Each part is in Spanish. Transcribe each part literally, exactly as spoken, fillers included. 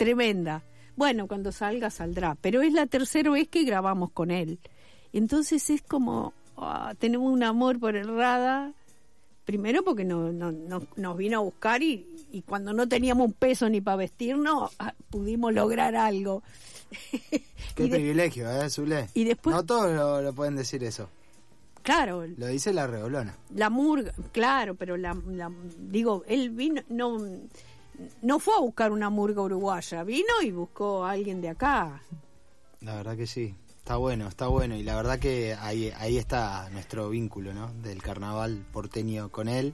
tremenda. Bueno, cuando salga, saldrá. Pero es la tercera vez que grabamos con él. Entonces es como, oh, tenemos un amor por el Rada. Primero porque no, no, no, nos vino a buscar y, y cuando no teníamos un peso ni para vestirnos, pudimos lograr algo. Qué de, privilegio, ¿eh, Zule? Y después, no todos lo, lo pueden decir eso. Claro. Lo dice la Reolona. La murga, claro, pero la, la digo, él vino, no, no fue a buscar una murga uruguaya, vino y buscó a alguien de acá. La verdad que sí. Está bueno, está bueno, y la verdad que ahí, ahí está nuestro vínculo, ¿no? Del carnaval porteño con él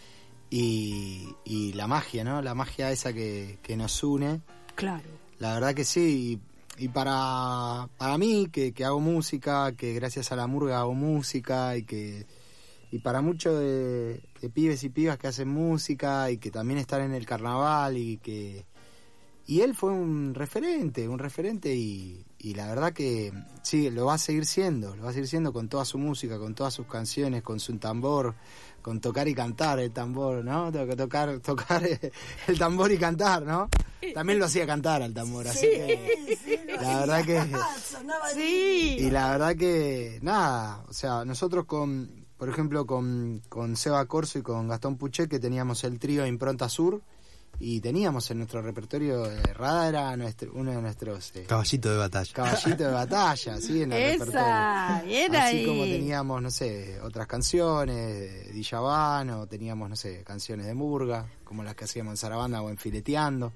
y, y la magia, ¿no? La magia esa que, que nos une. Claro. La verdad que sí, y, y para, para mí, que, que hago música, que gracias a la murga hago música, y que y para muchos de, de pibes y pibas que hacen música y que también están en el carnaval y que... Y él fue un referente, un referente y, y la verdad que sí, lo va a seguir siendo, lo va a seguir siendo con toda su música, con todas sus canciones, con su tambor, con tocar y cantar el tambor, ¿no? Tocar, tocar el tambor y cantar, ¿no? También lo hacía cantar al tambor, así que sí, la verdad que sí. Y la verdad que nada, o sea, nosotros con, por ejemplo, con, con Seba Corso y con Gastón Puché, que teníamos el trío Impronta Sur, y teníamos en nuestro repertorio, eh, Rada era nuestro, uno de nuestros eh, caballito de batalla caballito de batalla, sí, en el Esa, repertorio, era así ahí. como teníamos, no sé, otras canciones de Diyaván, o teníamos, no sé, canciones de murga, como las que hacíamos en Sarabanda o en Fileteando,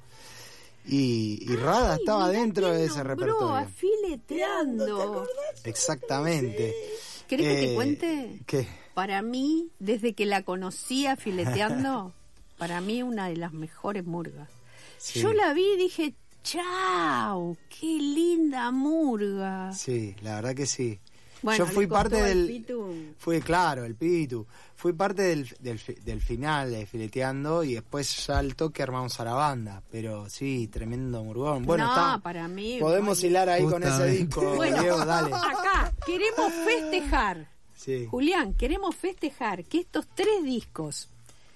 y, y Rada Ay, estaba dentro de ese nombró repertorio, a Fileteando. exactamente. Sí. ¿Querés eh, que te cuente? ¿Qué? Para mí, desde que la conocía Fileteando, para mí una de las mejores murgas. Sí. Yo la vi y dije, ¡chao! ¡Qué linda murga! Sí, la verdad que sí. Bueno, yo fui parte del... Pitu. Fui, claro, el Pitu. Fui parte del, del, del final de Fileteando y después ya al toque armamos Sarabanda. Pero sí, tremendo murgón. Bueno, no, está, para mí... podemos bueno, hilar ahí justamente. con ese disco, bueno, Diego, dale. Acá, queremos festejar. Sí. Julián, queremos festejar que estos tres discos,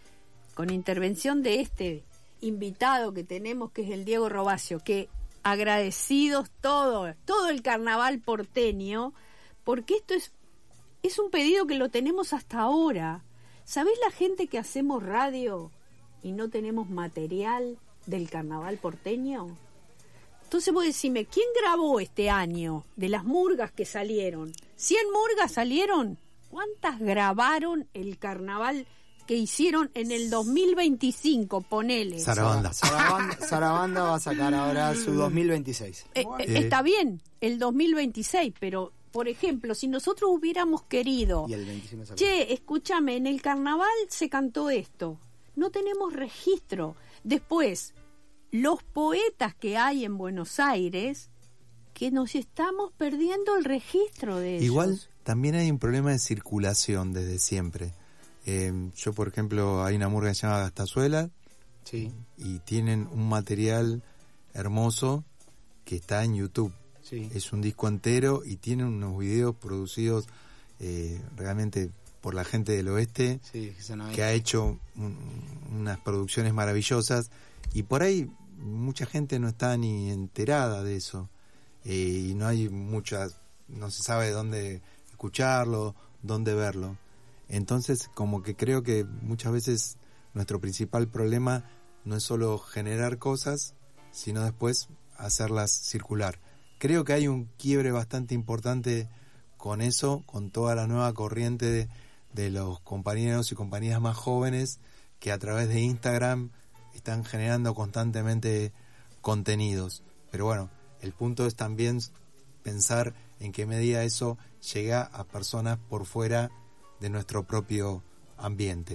con intervención de este invitado que tenemos, que es el Diego Robacio, que agradecidos todo, todo el carnaval porteño, porque esto es, es un pedido que lo tenemos hasta ahora. ¿Sabés la gente que hacemos radio y no tenemos material del carnaval porteño? Entonces vos decime, ¿quién grabó este año de las murgas que salieron? ¿cien murgas salieron? ¿Cuántas grabaron el carnaval que hicieron en el dos mil veinticinco? Ponele. Sarabanda. Sarabanda, Sarabanda va a sacar ahora su dos mil veintiséis. Eh, eh, está bien, el dos mil veintiséis, pero, por ejemplo, si nosotros hubiéramos querido... Y el veinticinco sacó. Che, escúchame, en el carnaval se cantó esto. No tenemos registro. Después, los poetas que hay en Buenos Aires, que nos estamos perdiendo el registro de ellos. Igual también hay un problema de circulación desde siempre. Eh, yo, por ejemplo, hay una murga que se llama Gastazuela, sí, y tienen un material hermoso que está en YouTube. Sí. Es un disco entero y tienen unos videos producidos eh, realmente por la gente del oeste, sí, no que ha hecho un, unas producciones maravillosas, y por ahí mucha gente no está ni enterada de eso, eh, y no hay muchas, no se sabe dónde escucharlo, dónde verlo. Entonces, como que creo que muchas veces nuestro principal problema no es solo generar cosas, sino después hacerlas circular. Creo que hay un quiebre bastante importante con eso, con toda la nueva corriente de, de los compañeros y compañeras más jóvenes que a través de Instagram están generando constantemente contenidos. Pero bueno, el punto es también pensar en qué medida eso llega a personas por fuera de nuestro propio ambiente.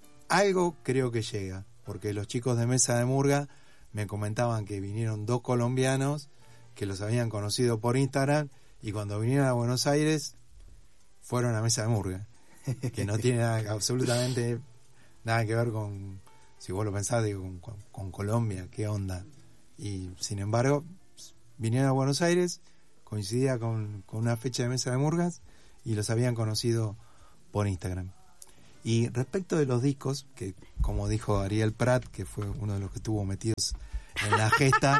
Algo creo que llega, porque los chicos de Mesa de Murga me comentaban que vinieron dos colombianos que los habían conocido por Instagram, y cuando vinieron a Buenos Aires fueron a Mesa de Murga, que no tiene nada, absolutamente nada que ver con, si vos lo pensás, digo, con, con Colombia, qué onda. Y sin embargo vinieron a Buenos Aires, coincidía con, con una fecha de Mesa de Murgas, y los habían conocido por Instagram. Y respecto de los discos, que como dijo Ariel Prat, que fue uno de los que estuvo metidos en la gesta,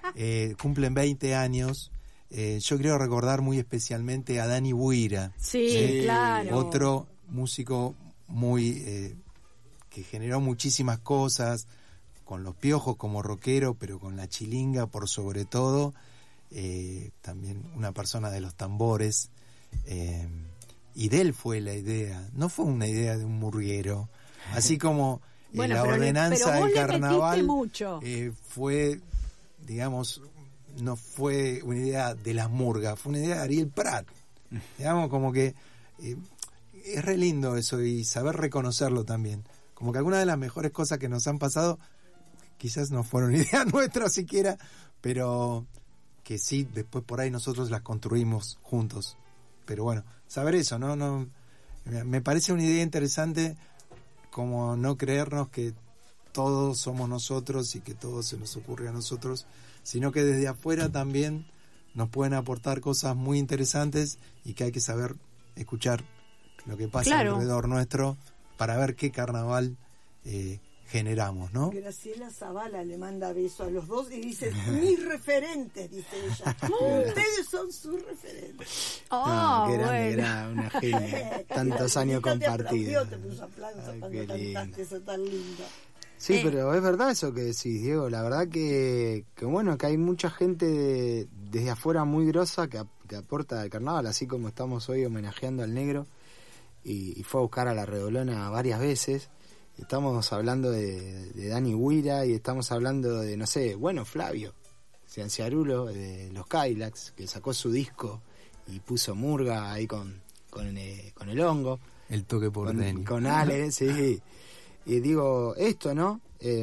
eh, cumplen veinte años. Eh, yo quiero recordar muy especialmente a Dani Buira. Sí, sí, claro. Otro músico muy eh, que generó muchísimas cosas, con Los Piojos como rockero, pero con La Chilinga por sobre todo. Eh, también una persona de los tambores. Eh, y de él fue la idea, no fue una idea de un murguero. Así como eh, bueno, la pero ordenanza le, pero del carnaval mucho. Eh, fue, digamos, no fue una idea de las murgas, fue una idea de Ariel Prat. Digamos, como que eh, es re lindo eso y saber reconocerlo también. Como que algunas de las mejores cosas que nos han pasado quizás no fueron ideas nuestras siquiera, pero que sí, después por ahí nosotros las construimos juntos. Pero bueno, saber eso, ¿no? no me parece una idea interesante, como no creernos que todos somos nosotros y que todo se nos ocurre a nosotros, sino que desde afuera también nos pueden aportar cosas muy interesantes y que hay que saber escuchar lo que pasa claro. alrededor nuestro para ver qué carnaval eh, generamos, ¿no? Graciela Zavala le manda besos a los dos y dice, mis referentes, dice ella. Ustedes son sus referentes. Oh, no, qué grande, bueno. Era una genia. Tantos años compartidos. Te puso aplausos cuando cantaste eso tan lindo. Sí, eh. pero es verdad eso que decís, Diego. La verdad que, que bueno, que hay mucha gente de, desde afuera muy grosa que, que aporta al carnaval, así como estamos hoy homenajeando al negro y, y fue a buscar a la Redolona varias veces. Estamos hablando de, de Dani Buira y estamos hablando de, no sé, bueno, Flavio Cianciarulo, de los Cadillacs, que sacó su disco y puso murga ahí con, con, eh, con el hongo. El toque por con, Dani. Con Ale, sí. Y digo, esto, ¿no? Eh,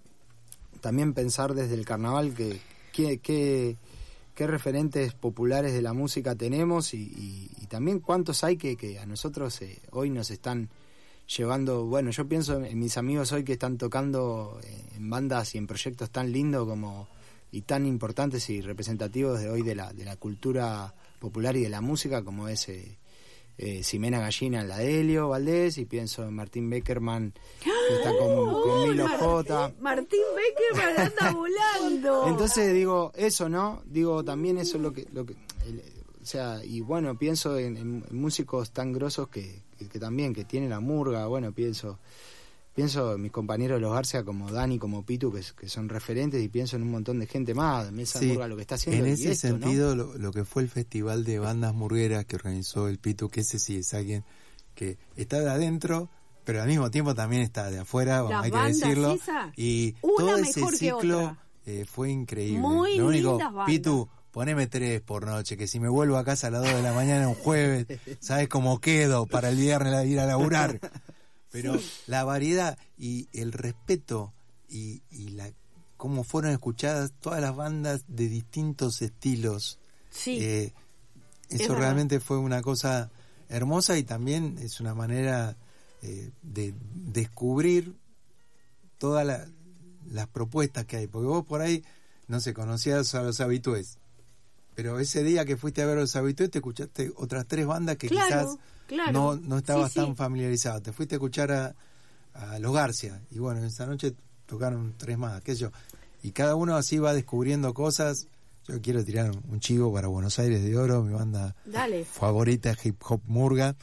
también pensar desde el carnaval que qué que, que referentes populares de la música tenemos y, y, y también cuántos hay que, que a nosotros eh, hoy nos están llevando. Bueno, yo pienso en mis amigos hoy que están tocando en bandas y en proyectos tan lindos como y tan importantes y representativos de hoy de la de la cultura popular y de la música, como es eh, eh, Ximena Gallina en la de Helio Valdés, y pienso en Martín Beckerman que está con, oh, con Milo J. Martín Beckerman anda volando. Entonces digo eso, ¿no? Digo también eso es lo que lo que el, o sea, y bueno, pienso en, en músicos tan grosos que, que, que también, que tienen la murga, bueno, pienso pienso en mis compañeros de los García como Dani, como Pitu, que, que son referentes, y pienso en un montón de gente más, en esa sí, murga, lo que está haciendo. En ese esto, sentido, ¿no? lo, lo que fue el Festival de Bandas Murgueras que organizó el Pitu, que ese sí es alguien que está de adentro, pero al mismo tiempo también está de afuera, Las hay que decirlo. Esa, y todo ese ciclo eh, fue increíble. Muy lo único, lindas Pitu, poneme tres por noche, que si me vuelvo a casa a las dos de la mañana un jueves, ¿sabes cómo quedo para el viernes ir a laburar? Pero sí, la variedad y el respeto y, y la cómo fueron escuchadas todas las bandas de distintos estilos. Sí. Eh, eso realmente fue una cosa hermosa y también es una manera eh, de descubrir todas la, las propuestas que hay. Porque vos por ahí, no sé, conocías a los habitués. Pero ese día que fuiste a ver a los habitués te escuchaste otras tres bandas que claro, quizás claro. no, no estabas sí, tan sí. familiarizado. Te fuiste a escuchar a, a los García y bueno, esa noche tocaron tres más, qué sé yo. Y cada uno así va descubriendo cosas. Yo quiero tirar un, un chivo para Buenos Aires de Oro, mi banda Dale. favorita, Hip Hop Murga.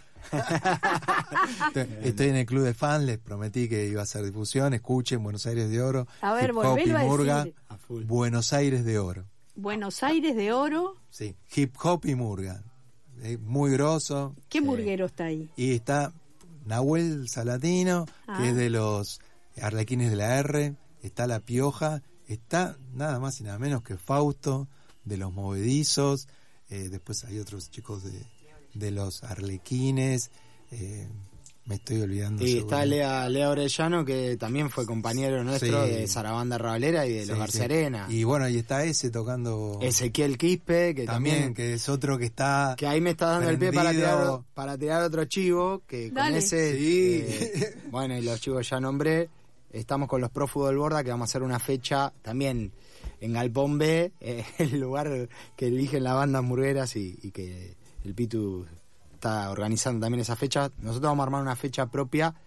estoy, estoy en el club de fans, les prometí que iba a hacer difusión. Escuchen Buenos Aires de Oro, a ver, Hip Hop y Murga, a Buenos Aires de Oro. Buenos Aires de Oro. Sí, Hip Hop y Murga. Es muy grosso. ¿Qué murguero está ahí? Y está Nahuel Salatino, ah. que es de los Arlequines de la R. Está La Pioja. Está nada más y nada menos que Fausto, de los Movedizos. Eh, después hay otros chicos de, de los Arlequines. Eh, me estoy olvidando. Y está Lea, Lea Orellano, que también fue compañero nuestro sí. de Zarabanda Rabalera y de los sí, García sí. Arena. Y bueno, y está ese tocando. Ezequiel Quispe, que también, también. que es otro que está. Que ahí me está dando prendido. El pie para tirar, para tirar otro chivo. Que Dale. Con ese. Sí. Eh, bueno, y los chivos ya nombré. Estamos con los Pro Fútbol Borda, que vamos a hacer una fecha también en Galpón B, eh, el lugar que eligen las bandas murgueras y, y que el Pitu está organizando también esa fecha. Nosotros vamos a armar una fecha propia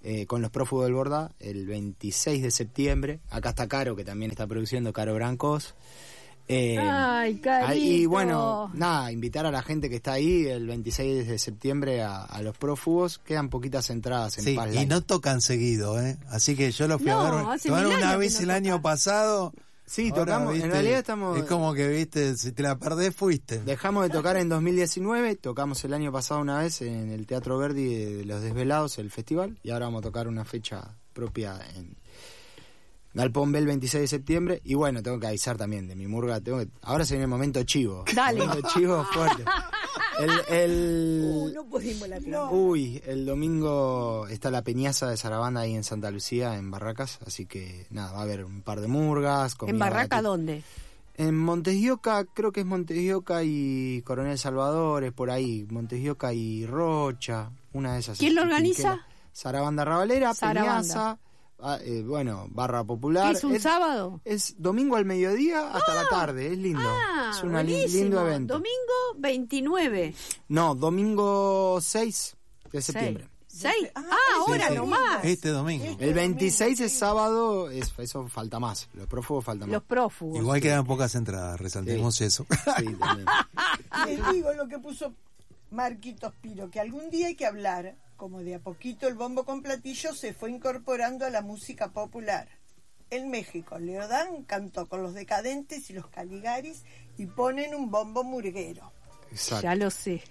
eh, con los prófugos del Borda el veintiséis de septiembre. Acá está Caro, que también está produciendo, Caro Brancos. Eh, Ay, Carito. Y bueno, nada, invitar a la gente que está ahí el veintiséis de septiembre a, a los prófugos. Quedan poquitas entradas en Sí, Paz y Live. no tocan seguido, ¿eh? Así que yo lo fui No, a ver, hace tocaron mil una años vez que el no año tocan. Sí, pasado. Ahora, tocamos, ¿viste? en realidad estamos... Es como que, viste, si te la perdés, fuiste. Dejamos de tocar en dos mil diecinueve, tocamos el año pasado una vez en el Teatro Verdi de Los Desvelados, el festival, y ahora vamos a tocar una fecha propia en Galpón B el veintiséis de septiembre. Y bueno, tengo que avisar también de mi murga, tengo que... ahora se viene el momento chivo. Dale. El momento chivo fuerte. El, el... Uh, no pudimos la plata. Uy, el domingo está la Peñaza de Sarabanda ahí en Santa Lucía, en Barracas, así que nada, va a haber un par de murgas. ¿En comida Barraca barati- dónde? En Montes de Oca, creo que es Montes de Oca y Coronel Salvador, es por ahí, Montes de Oca y Rocha, una de esas. ¿Quién lo es organiza? Quinquela. Sarabanda Ravalera, Sarabanda. Peñaza, ah, eh, bueno, Barra Popular. ¿Es un sábado? Es domingo al mediodía hasta la tarde, es lindo. Ah, es un buenísimo. lindo evento. Domingo veintinueve. No, domingo seis de septiembre. ¿Seis? Ah, Ah, ahora sí. nomás. Este domingo. Este El veintiséis domingo, es sí. sábado, es, eso falta más, los prófugos faltan Los más. prófugos. Igual quedan pocas entradas, resaltemos eso. Sí, también. Les digo lo que puso Marquitos Piro, que algún día hay que hablar, como de a poquito el bombo con platillo se fue incorporando a la música popular. En México, Leodán cantó con los Decadentes y los Caligaris y ponen un bombo murguero. Exacto. Ya lo sé.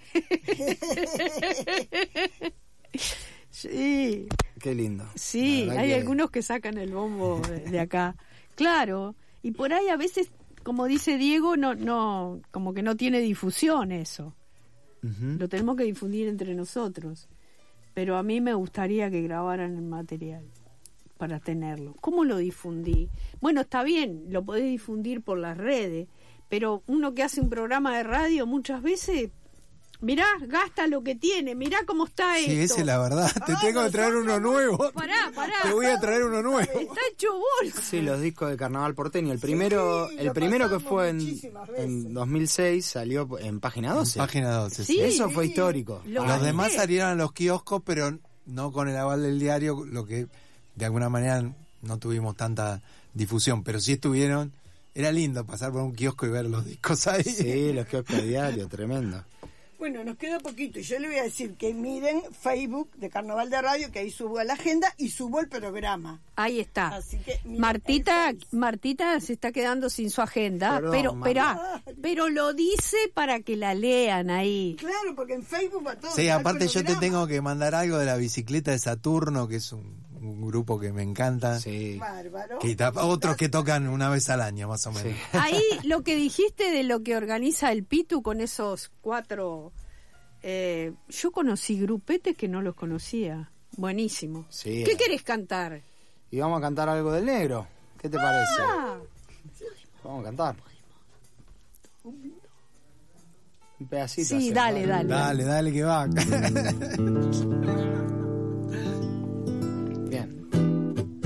Sí, Qué lindo. sí, La verdad hay que- algunos que sacan el bombo de, de acá. Claro, y por ahí a veces, como dice Diego, no, no, como que no tiene difusión eso. Ujú. Lo tenemos que difundir entre nosotros. Pero a mí me gustaría que grabaran el material para tenerlo. ¿Cómo lo difundí? Bueno, está bien, lo podés difundir por las redes, pero uno que hace un programa de radio muchas veces, mirá, gasta lo que tiene, mirá cómo está Sí, esto. esa es la verdad. Te Ah, tengo que traer uno nuevo. Pará, pará. Te voy a traer uno nuevo. Está hecho bolsa. Sí, los discos de Carnaval Porteño. El primero, Sí, el lo primero que pasamos fue en, muchísimas veces. en dos mil seis salió en página doce. Página doce. Sí, sí. Eso fue sí. histórico. Lo- Los Ay, demás ¿qué? salieron a los kioscos, pero no con el aval del diario, lo que de alguna manera no tuvimos tanta difusión, pero sí estuvieron. Era lindo pasar por un kiosco y ver los discos ahí. Sí, los kioscos de diario, tremendo. Bueno, nos queda poquito y yo le voy a decir que miren Facebook de Carnaval de Radio, que ahí subo la agenda y subo el programa. Ahí está. Así que miren Martita, el Face. Martita se está quedando sin su agenda, Perdón, pero, Mar- pero, ah, pero lo dice para que la lean ahí. Claro, porque en Facebook va todo. Sí, está el aparte yo te programa. tengo que mandar algo de la bicicleta de Saturno, que es un, un grupo que me encanta. Sí. Bárbaro. Que ta- otros que tocan una vez al año, más o menos. Sí. Ahí lo que dijiste de lo que organiza el Pitu con esos cuatro... eh, yo conocí grupetes que no los conocía. Buenísimo. Sí. ¿Qué querés cantar? Y vamos a cantar algo del negro. ¿Qué te parece? Ah, Vamos a cantar. Un pedacito. sí, hacemos, dale, dale. Dale, dale que va.